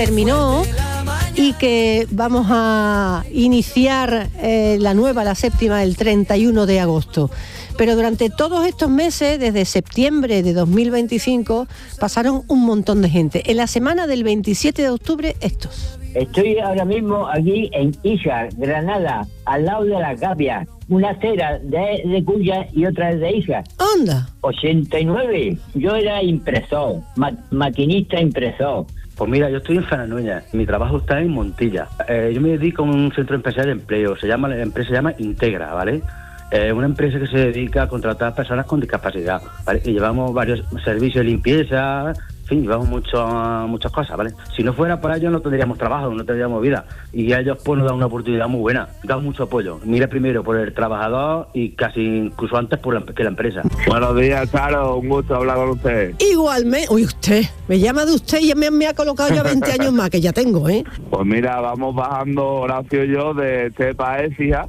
terminó y que vamos a iniciar la séptima, el 31 de agosto. Pero durante todos estos meses, desde septiembre de 2025, pasaron un montón de gente. En la semana del 27 de octubre, estos. Estoy ahora mismo aquí en Híjar, Granada, al lado de la Gavia. Una acera de Cuya y otra de Híjar. ¡Anda! 89. Yo era impresor, maquinista impresor. Pues mira, yo estoy en Fananuña, mi trabajo está en Montilla. Yo me dedico a un centro empresarial de empleo, la empresa se llama Integra, ¿vale? Una empresa que se dedica a contratar personas con discapacidad, ¿vale? Y llevamos varios servicios de limpieza, en fin, llevamos muchas cosas, ¿vale? Si no fuera por ellos no tendríamos trabajo, no tendríamos vida. Y ellos pues nos dan una oportunidad muy buena, dan mucho apoyo. Mira primero por el trabajador y casi incluso antes que la empresa. Buenos días, Charo, un gusto hablar con usted. Igualmente, uy, usted, me llama de usted y me ha colocado ya 20 años más, que ya tengo, ¿eh? Pues mira, vamos bajando Horacio y yo de Estepa a Écija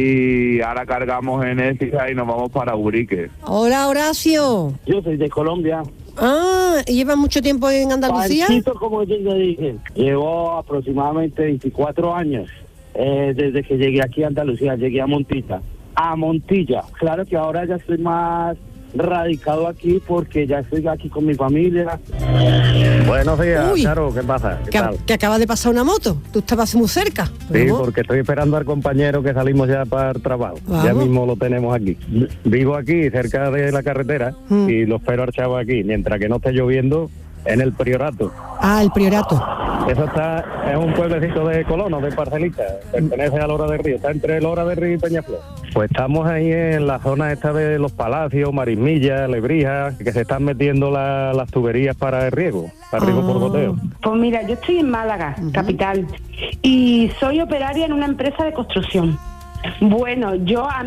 y ahora cargamos en Écija y nos vamos para Urique. Hola, Horacio. Yo soy de Colombia. Ah, ¿y lleva mucho tiempo en Andalucía? Panchito, como yo le dije. Llevo aproximadamente 24 años desde que llegué aquí a Andalucía. Llegué a Montilla. Claro que ahora ya estoy más radicado aquí porque ya estoy aquí con mi familia. Buenos días, Uy, Charo, ¿qué pasa? ¿Qué tal? Que acaba de pasar una moto. Tú estabas muy cerca. Sí, ¿Vamos? porque estoy esperando al compañero que salimos ya para el trabajo. Vamos. Ya mismo lo tenemos aquí. Vivo aquí, cerca de la carretera, y lo espero al chavo aquí, mientras que no esté lloviendo, en el Priorato. Ah, el Priorato. Eso es un pueblecito de colonos, de Parcelita, pertenece a Lora del Río, está entre Lora del Río y Peñaflor. Pues estamos ahí en la zona esta de los Palacios, Marismilla, Lebrija, que se están metiendo las tuberías para el riego por goteo. Pues mira, yo estoy en Málaga, capital, y soy operaria en una empresa de construcción. Bueno, yo